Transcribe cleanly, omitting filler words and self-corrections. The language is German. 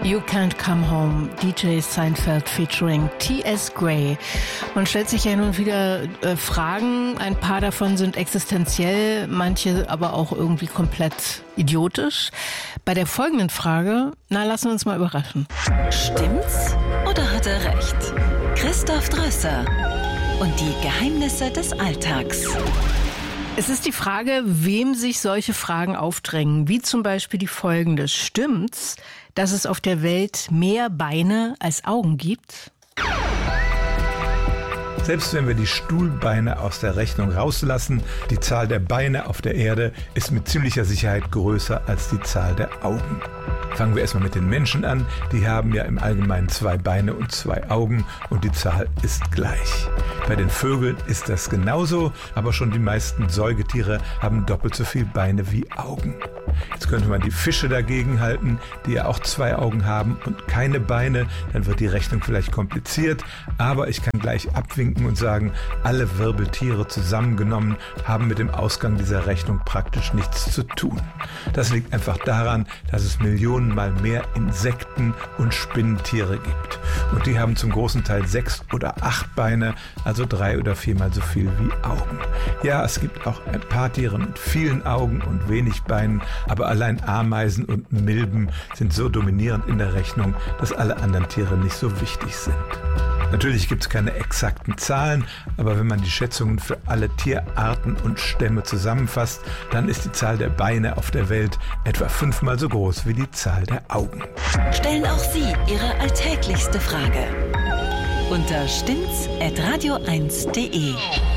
You Can't Come Home, DJ Seinfeld featuring T.S. Gray. Man stellt sich ja nun wieder Fragen, ein paar davon sind existenziell, manche aber auch irgendwie komplett idiotisch. Bei der folgenden Frage, lassen wir uns mal überraschen. Stimmt's oder hat er recht? Christoph Drösser und die Geheimnisse des Alltags. Es ist die Frage, wem sich solche Fragen aufdrängen, wie zum Beispiel die folgende. Stimmt's, dass es auf der Welt mehr Beine als Augen gibt? Selbst wenn wir die Stuhlbeine aus der Rechnung rauslassen, die Zahl der Beine auf der Erde ist mit ziemlicher Sicherheit größer als die Zahl der Augen. Fangen wir erstmal mit den Menschen an. Die haben ja im Allgemeinen 2 Beine und 2 Augen und die Zahl ist gleich. Bei den Vögeln ist das genauso, aber schon die meisten Säugetiere haben doppelt so viele Beine wie Augen. Jetzt könnte man die Fische dagegen halten, die ja auch 2 Augen haben und keine Beine. Dann wird die Rechnung vielleicht kompliziert, aber ich kann gleich abwinken und sagen, alle Wirbeltiere zusammengenommen haben mit dem Ausgang dieser Rechnung praktisch nichts zu tun. Das liegt einfach daran, dass es Millionenmal mehr Insekten und Spinnentiere gibt. Und die haben zum großen Teil 6 oder 8 Beine, also 3 oder 4-mal so viel wie Augen. Ja, es gibt auch ein paar Tiere mit vielen Augen und wenig Beinen, aber allein Ameisen und Milben sind so dominierend in der Rechnung, dass alle anderen Tiere nicht so wichtig sind. Natürlich gibt es keine exakten Zahlen, aber wenn man die Schätzungen für alle Tierarten und Stämme zusammenfasst, dann ist die Zahl der Beine auf der Welt etwa 5-mal so groß wie die Zahl der Augen. Stellen auch Sie Ihre alltäglichste Frage unter stimmts@radio1.de.